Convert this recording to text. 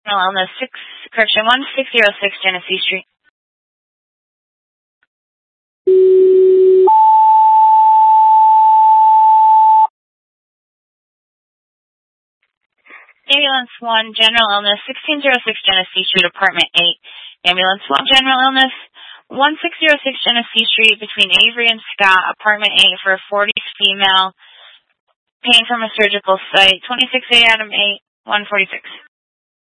Illness 1606 Genesee Street. Ambulance 1, General Illness 1606 Genesee Street, Apartment 8. Ambulance 1, General Illness 1606 Genesee Street between Avery and Scott, Apartment 8 for a 40 female, pain from a surgical site, 26A Adam 8, 146.